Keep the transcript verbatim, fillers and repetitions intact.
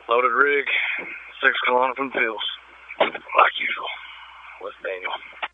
Loaded rig, six kilometer from Phil's, like usual, with Daniel.